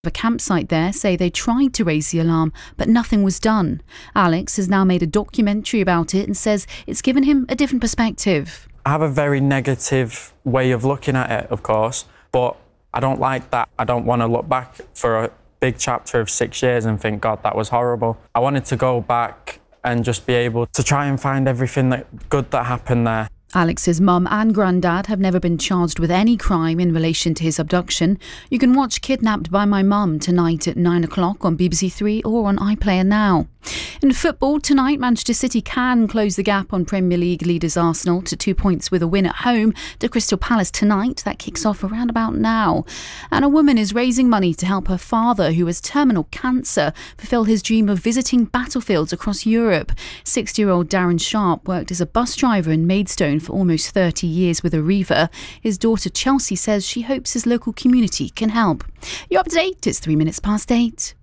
The campsite there say they tried to raise the alarm, but nothing was done. Alex has now made a documentary about it and says it's given him a different perspective. I have a very negative way of looking at it, of course, but I don't like that. I don't want to look back for a big chapter of 6 years and think, God, that was horrible. I wanted to go back and just be able to try and find everything good that happened there. Alex's mum and granddad have never been charged with any crime in relation to his abduction. You can watch Kidnapped by My Mum tonight at 9 o'clock on BBC Three or on iPlayer Now. In football tonight, Manchester City can close the gap on Premier League leaders Arsenal to 2 points with a win at home to Crystal Palace tonight. That kicks off around about now. And a woman is raising money to help her father, who has terminal cancer, fulfil his dream of visiting battlefields across Europe. 60-year-old Darren Sharp worked as a bus driver in Maidstone for almost 30 years with Arriva. His daughter Chelsea says she hopes his local community can help. You're up to date. It's 3 minutes past 8.